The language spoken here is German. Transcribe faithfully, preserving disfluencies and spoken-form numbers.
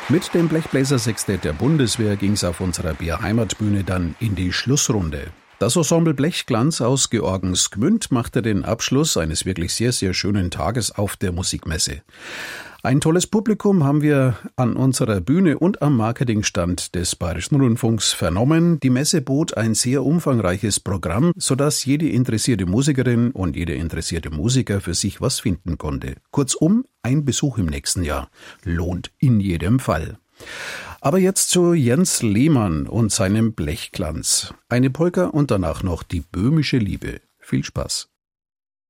Mit dem Blechbläser-Sextett der Bundeswehr ging es auf unserer B R Heimatbühne dann in die Schlussrunde. Das Ensemble Blechglanz aus Georgens Gmünd machte den Abschluss eines wirklich sehr, sehr schönen Tages auf der Musikmesse. Ein tolles Publikum haben wir an unserer Bühne und am Marketingstand des Bayerischen Rundfunks vernommen. Die Messe bot ein sehr umfangreiches Programm, sodass jede interessierte Musikerin und jeder interessierte Musiker für sich was finden konnte. Kurzum, ein Besuch im nächsten Jahr lohnt in jedem Fall. Aber jetzt zu Jens Lehmann und seinem Blechglanz. Eine Polka und danach noch die böhmische Liebe. Viel Spaß.